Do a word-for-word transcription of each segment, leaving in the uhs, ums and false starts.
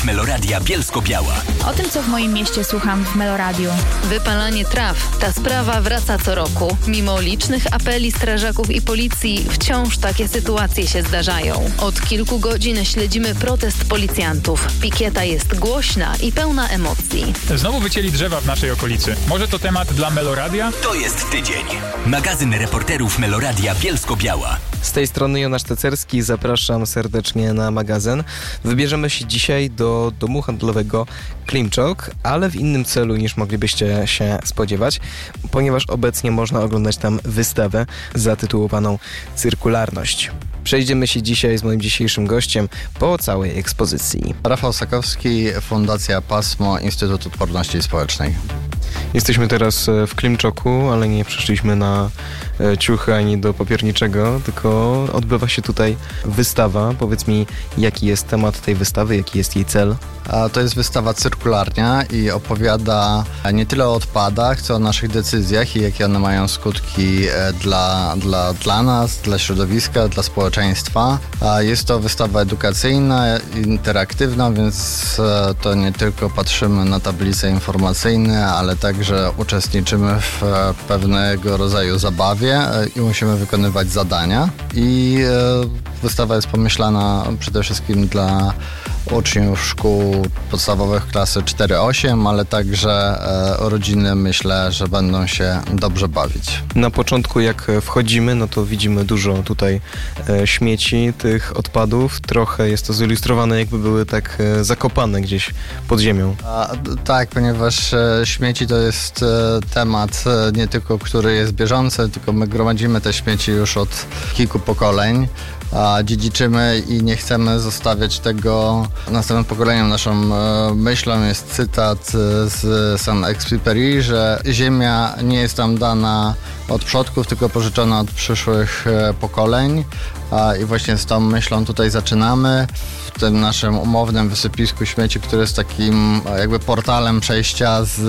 Meloradia Bielsko-Biała. O tym, co w moim mieście słucham w Meloradiu. Wypalanie traw. Ta sprawa wraca co roku. Mimo licznych apeli strażaków i policji, wciąż takie sytuacje się zdarzają. Od kilku godzin śledzimy protest policjantów. Pikieta jest głośna i pełna emocji. Znowu wycięli drzewa w naszej okolicy. Może to temat dla Meloradia? To jest tydzień. Magazyn reporterów Meloradia Bielsko-Biała. Z tej strony Jonasz Tecerski, zapraszam serdecznie na magazyn. Wybierzemy się dzisiaj do domu handlowego Klimczok, ale w innym celu niż moglibyście się spodziewać, ponieważ obecnie można oglądać tam wystawę zatytułowaną Cyrkularność. Przejdziemy się dzisiaj z moim dzisiejszym gościem po całej ekspozycji. Rafał Sakowski, Fundacja Pasmo, Instytut Odporności Społecznej. Jesteśmy teraz w Klimczoku, ale nie przyszliśmy na ciuchy ani do papierniczego, tylko odbywa się tutaj wystawa. Powiedz mi, jaki jest temat tej wystawy, jaki jest jej cel? A to jest wystawa Cyrkularnia i opowiada nie tyle o odpadach, co o naszych decyzjach i jakie one mają skutki dla, dla, dla nas, dla środowiska, dla społeczeństwa. A jest to wystawa edukacyjna, interaktywna, więc to nie tylko patrzymy na tablice informacyjne, ale także uczestniczymy w pewnego rodzaju zabawie i musimy wykonywać zadania. I wystawa jest pomyślana przede wszystkim dla uczniów szkół podstawowych klasy cztery osiem, ale także e, rodziny, myślę, że będą się dobrze bawić. Na początku jak wchodzimy, no to widzimy dużo tutaj e, śmieci, tych odpadów. Trochę jest to zilustrowane, jakby były tak e, zakopane gdzieś pod ziemią. A, tak, ponieważ e, śmieci to jest e, temat e, nie tylko, który jest bieżący, tylko my gromadzimy te śmieci już od kilku pokoleń. A dziedziczymy i nie chcemy zostawiać tego następnym pokoleniom. Naszą e, myślą jest cytat z Saint-Exupéry, że ziemia nie jest nam dana od przodków, tylko pożyczona od przyszłych e, pokoleń. A, I właśnie z tą myślą tutaj zaczynamy. W tym naszym umownym wysypisku śmieci, które jest takim jakby portalem przejścia z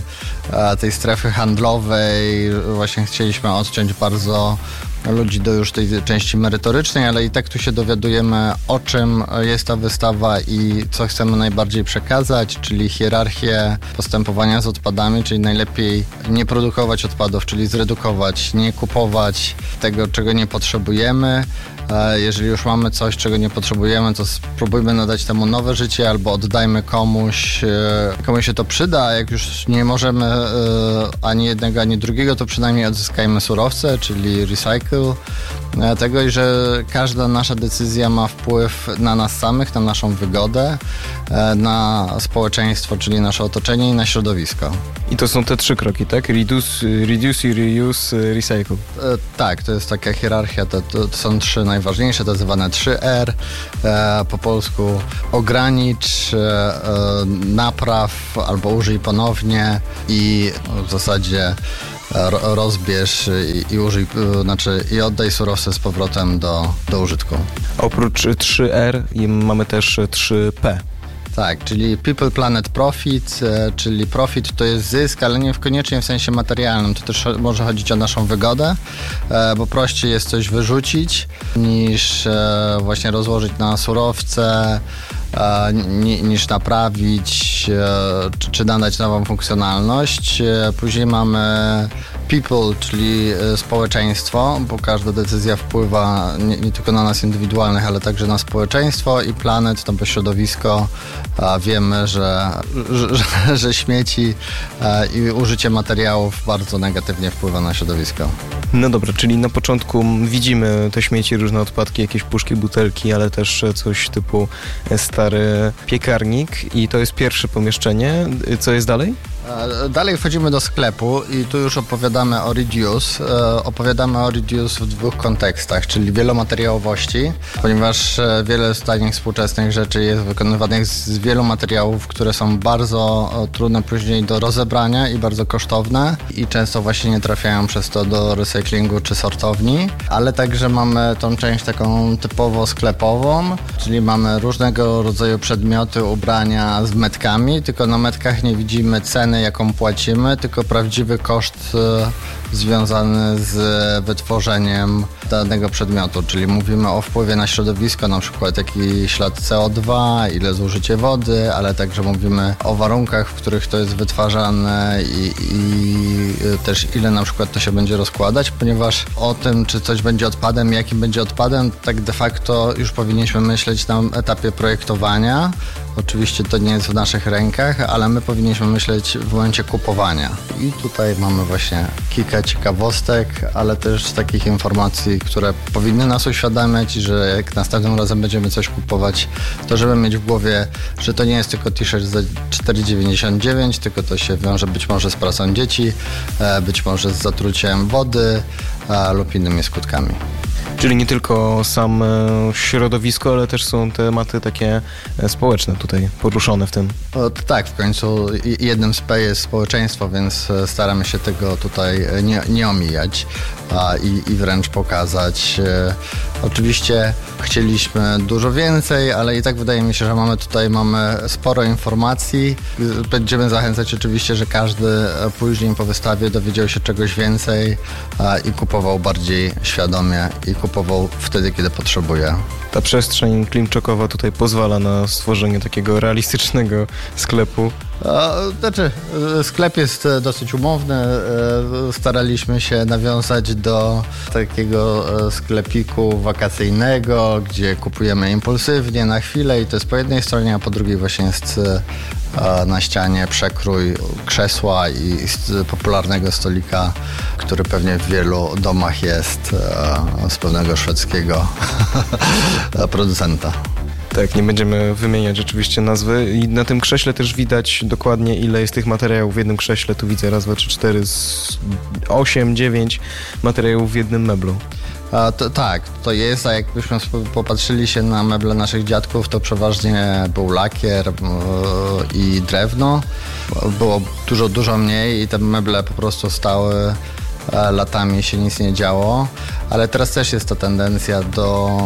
e, tej strefy handlowej. Właśnie chcieliśmy odciąć bardzo ludzi do już tej części merytorycznej, ale i tak tu się dowiadujemy, o czym jest ta wystawa i co chcemy najbardziej przekazać, czyli hierarchię postępowania z odpadami, czyli najlepiej nie produkować odpadów, czyli zredukować, nie kupować tego, czego nie potrzebujemy. Jeżeli już mamy coś, czego nie potrzebujemy, to spróbujmy nadać temu nowe życie albo oddajmy komuś, komu się to przyda, a jak już nie możemy ani jednego, ani drugiego, to przynajmniej odzyskajmy surowce, czyli recycle tego i że każda nasza decyzja ma wpływ na nas samych, na naszą wygodę, na społeczeństwo, czyli nasze otoczenie i na środowisko. I to są te trzy kroki, tak? Reduce, reduce reuse, recycle. Tak, to jest taka hierarchia, to, to są trzy najważniejsze, to zwane trzy R, po polsku ogranicz, napraw albo użyj ponownie i w zasadzie rozbierz i, i użyj, znaczy i oddaj surowce z powrotem do, do użytku. Oprócz trzy R mamy też trzy P. Tak, czyli People, Planet, Profit, czyli profit to jest zysk, ale nie koniecznie w sensie materialnym. To też może chodzić o naszą wygodę, bo prościej jest coś wyrzucić niż właśnie rozłożyć na surowce, niż naprawić czy nadać nową funkcjonalność. Później mamy people, czyli społeczeństwo, bo każda decyzja wpływa nie, nie tylko na nas indywidualnych, ale także na społeczeństwo i planet, to bo środowisko. Wiemy, że, że, że śmieci i użycie materiałów bardzo negatywnie wpływa na środowisko. No dobra, czyli na początku widzimy te śmieci, różne odpadki, jakieś puszki, butelki, ale też coś typu stary piekarnik i to jest pierwsze pomieszczenie. Co jest dalej? Dalej wchodzimy do sklepu i tu już opowiadamy o reduce. Opowiadamy o reduce w dwóch kontekstach, czyli wielomateriałowości, ponieważ wiele z takich współczesnych rzeczy jest wykonywanych z wielu materiałów, które są bardzo trudne później do rozebrania i bardzo kosztowne i często właśnie nie trafiają przez to do recyklingu czy sortowni, ale także mamy tą część taką typowo sklepową, czyli mamy różnego rodzaju przedmioty, ubrania z metkami, tylko na metkach nie widzimy ceny cenę, jaką płacimy, tylko prawdziwy koszt związany z wytworzeniem danego przedmiotu, czyli mówimy o wpływie na środowisko, na przykład jaki ślad C O dwa, ile zużycie wody, ale także mówimy o warunkach, w których to jest wytwarzane i, i też ile na przykład to się będzie rozkładać, ponieważ o tym, czy coś będzie odpadem, jakim będzie odpadem, tak de facto już powinniśmy myśleć na etapie projektowania. Oczywiście to nie jest w naszych rękach, ale my powinniśmy myśleć w momencie kupowania. I tutaj mamy właśnie kilka ciekawostek, ale też takich informacji, które powinny nas uświadamiać, że jak następnym razem będziemy coś kupować, to żeby mieć w głowie, że to nie jest tylko t-shirt za cztery dziewięćdziesiąt dziewięć, tylko to się wiąże być może z pracą dzieci, być może z zatruciem wody lub innymi skutkami. Czyli nie tylko sam środowisko, ale też są tematy takie społeczne tutaj poruszone w tym. O, tak, w końcu jednym z P jest społeczeństwo, więc staramy się tego tutaj nie, nie omijać a, i, i wręcz pokazać. Oczywiście chcieliśmy dużo więcej, ale i tak wydaje mi się, że mamy tutaj mamy sporo informacji. Będziemy zachęcać oczywiście, że każdy później po wystawie dowiedział się czegoś więcej a, i kupował bardziej świadomie i kupował wtedy, kiedy potrzebuje. Ta przestrzeń klimczokowa tutaj pozwala na stworzenie takiego realistycznego sklepu. Znaczy, sklep jest dosyć umowny. Staraliśmy się nawiązać do takiego sklepiku wakacyjnego, gdzie kupujemy impulsywnie na chwilę i to jest po jednej stronie, a po drugiej właśnie jest na ścianie przekrój krzesła i popularnego stolika, który pewnie w wielu domach jest z pewnego szwedzkiego producenta. Tak, nie będziemy wymieniać oczywiście nazwy i na tym krześle też widać dokładnie, ile jest tych materiałów w jednym krześle. Tu widzę raz, dwa, trzy, cztery, osiem, dziewięć materiałów w jednym meblu. A, to, tak, to jest, a jakbyśmy popatrzyli się na meble naszych dziadków, to przeważnie był lakier yy, i drewno. Było dużo, dużo mniej i te meble po prostu stały latami, się nic nie działo, ale teraz też jest to tendencja do,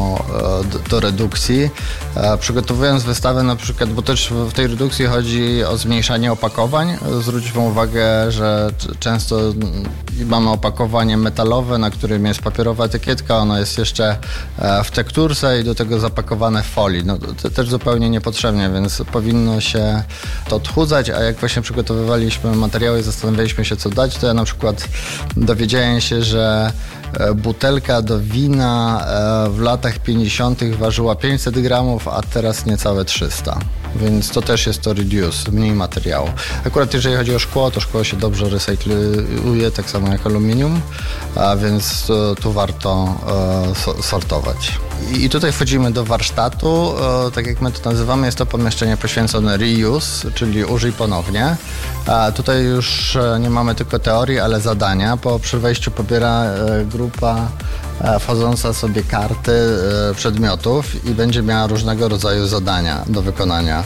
do, do redukcji. Przygotowując wystawę na przykład, bo też w tej redukcji chodzi o zmniejszanie opakowań. Zwróćmy uwagę, że często mamy opakowanie metalowe, na którym jest papierowa etykietka, ono jest jeszcze w tekturce i do tego zapakowane w folii. No, to też zupełnie niepotrzebnie, więc powinno się to odchudzać, a jak właśnie przygotowywaliśmy materiały i zastanawialiśmy się, co dać, to ja na przykład dowiedziałem się, że butelka do wina w latach pięćdziesiątych ważyła pięćset gramów, a teraz niecałe trzysta. Więc to też jest to reduce, mniej materiału. Akurat jeżeli chodzi o szkło, to szkło się dobrze recykluje, tak samo jak aluminium, a więc tu, tu warto e, sortować. I, I tutaj wchodzimy do warsztatu, e, tak jak my to nazywamy, jest to pomieszczenie poświęcone reuse, czyli użyj ponownie. A tutaj już nie mamy tylko teorii, ale zadania. Po przy wejściu pobiera e, grupa wchodząca sobie karty przedmiotów i będzie miała różnego rodzaju zadania do wykonania.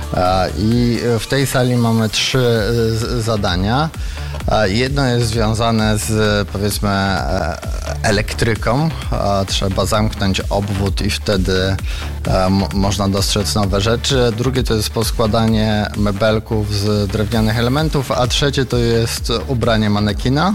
I w tej sali mamy trzy zadania. Jedno jest związane z, powiedzmy, elektryką. Trzeba zamknąć obwód i wtedy można dostrzec nowe rzeczy. Drugie to jest poskładanie mebelków z drewnianych elementów, a trzecie to jest ubranie manekina.